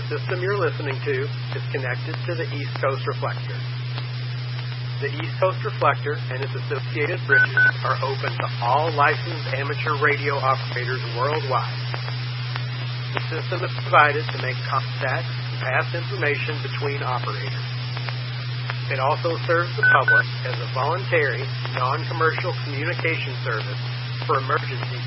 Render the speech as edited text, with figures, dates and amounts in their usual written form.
system you're listening to is connected to the East Coast Reflector. The East Coast Reflector and its associated bridges are open to all licensed amateur radio operators worldwide. The system is provided to make contact and pass information between operators. It also serves the public as a voluntary, non-commercial communication service for emergency